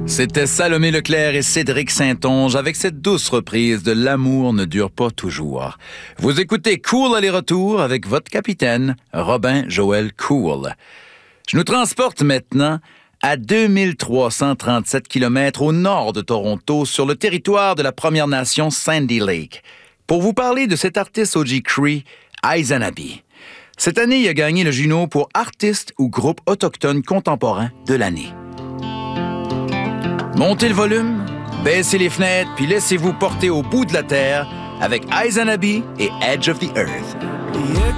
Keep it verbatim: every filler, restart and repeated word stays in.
C'était Salomé Leclerc et Cédric Saint-Onge avec cette douce reprise de L'amour ne dure pas toujours. Vous écoutez Cool aller-retour avec votre capitaine, Robin Joël Cool. Je nous transporte maintenant à deux mille trois cent trente-sept kilomètres au nord de Toronto, sur le territoire de la Première Nation Sandy Lake, pour vous parler de cet artiste Ojibwe, Izanabi. Cette année, il a gagné le Juno pour artiste ou groupe autochtone contemporain de l'année. Montez le volume, baissez les fenêtres, puis laissez-vous porter au bout de la terre avec Izanabi et Edge of the Earth.